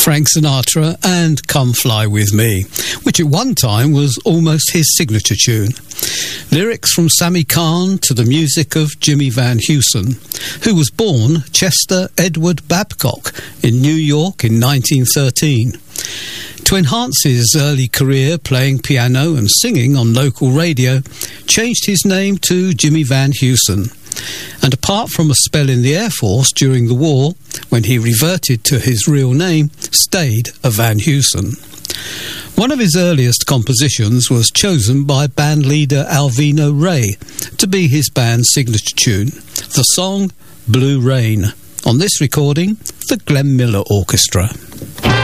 Frank Sinatra and Come Fly With Me, which at one time was almost his signature tune. Lyrics from Sammy Cahn to the music of Jimmy Van Heusen, who was born Chester Edward Babcock in New York in 1913. To enhance his early career playing piano and singing on local radio, changed his name to Jimmy Van Heusen. And apart from a spell in the Air Force during the war, when he reverted to his real name, stayed a Van Heusen. One of his earliest compositions was chosen by band leader Alvino Ray to be his band's signature tune, the song Blue Rain. On this recording, the Glenn Miller Orchestra.